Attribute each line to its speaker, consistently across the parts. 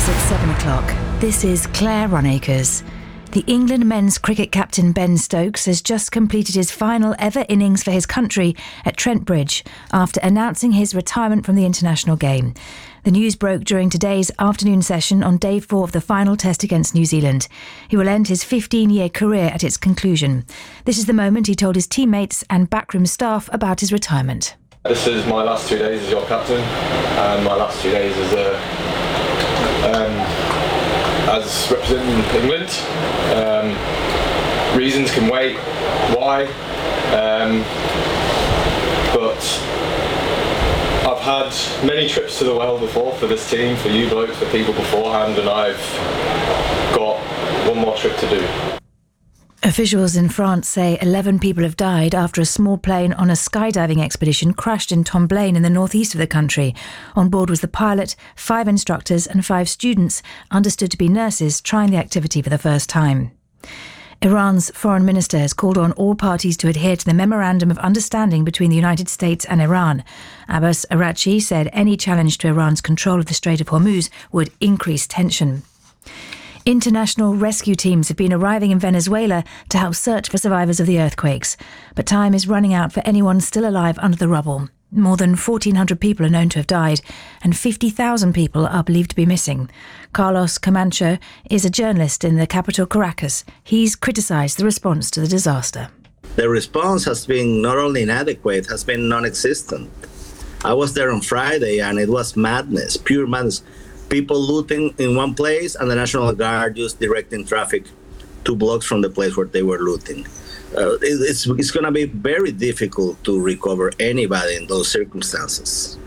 Speaker 1: News at 7 o'clock. This is Claire Runacres. The England men's cricket captain Ben Stokes has just completed his final ever innings for his country at Trent Bridge after announcing his retirement from the international game. The news broke during today's afternoon session on day 4 of the final test against New Zealand. He will end his 15-year career at its conclusion. This is the moment he told his teammates and backroom staff about his retirement.
Speaker 2: This is my last 2 days as your captain, and my last 2 days as representing England. Reasons can wait, why, but I've had many trips to the well before for this team, for you blokes, for people beforehand, and I've got one more trip to do.
Speaker 1: Officials in France say 11 people have died after a small plane on a skydiving expedition crashed in Tomblaine in the northeast of the country. On board was the pilot, 5 instructors and 5 students, understood to be nurses, trying the activity for the first time. Iran's foreign minister has called on all parties to adhere to the Memorandum of Understanding between the United States and Iran. Abbas Araghchi said any challenge to Iran's control of the Strait of Hormuz would increase tension. International rescue teams have been arriving in Venezuela to help search for survivors of the earthquakes. But time is running out for anyone still alive under the rubble. More than 1,400 people are known to have died, and 50,000 people are believed to be missing. Carlos Camacho is a journalist in the capital, Caracas. He's criticised the response to the disaster.
Speaker 3: The response has been not only inadequate, has been non-existent. I was there on Friday, and it was madness, pure madness. People looting in one place and the National Guard just directing traffic 2 blocks from the place where they were looting. It's going to be very difficult to recover anybody in those circumstances.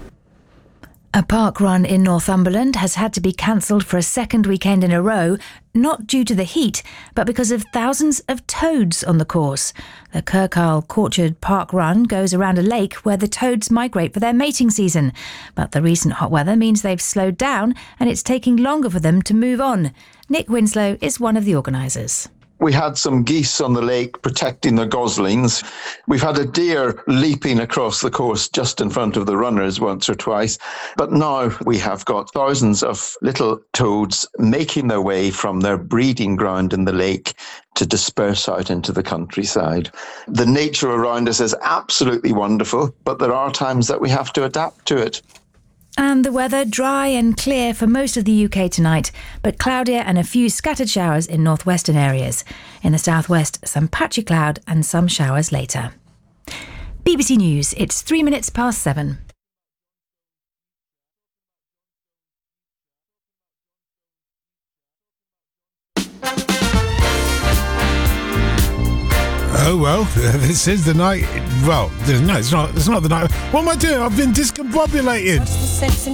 Speaker 1: A park run in Northumberland has had to be cancelled for a second weekend in a row, not due to the heat, but because of thousands of toads on the course. The Kirkile Orchard Park Run goes around a lake where the toads migrate for their mating season. But the recent hot weather means they've slowed down and it's taking longer for them to move on. Nick Winslow is one of the organisers.
Speaker 4: We had some geese on the lake protecting the goslings. We've had a deer leaping across the course just in front of the runners once or twice. But now we have got thousands of little toads making their way from their breeding ground in the lake to disperse out into the countryside. The nature around us is absolutely wonderful, but there are times that we have to adapt to it.
Speaker 1: And the weather dry and clear for most of the UK tonight, but cloudier and a few scattered showers in northwestern areas. In the southwest, some patchy cloud and some showers later. BBC News, it's 3 minutes past 7.
Speaker 5: Oh, well, this is the night. Well, no, it's not the night. What am I doing? I've been discombobulated.